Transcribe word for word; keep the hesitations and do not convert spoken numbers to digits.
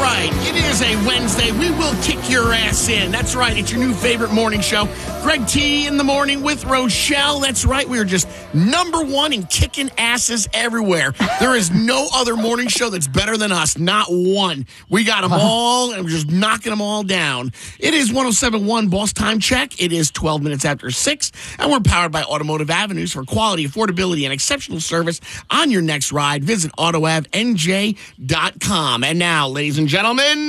right. It is a Wednesday. We will kick your ass in. That's right. It's your new favorite morning show. Greg T in the morning with Rochelle. That's right. We are just number one in kicking asses everywhere. There is no other morning show that's better than us. Not one. We got them all, and we're just knocking them all down. It is one oh seven point one Boss Time Check. It is twelve minutes after six, and we're powered by Automotive Avenues for quality, affordability, and exceptional service on your next ride. Visit auto av n j dot com. And now, ladies and gentlemen,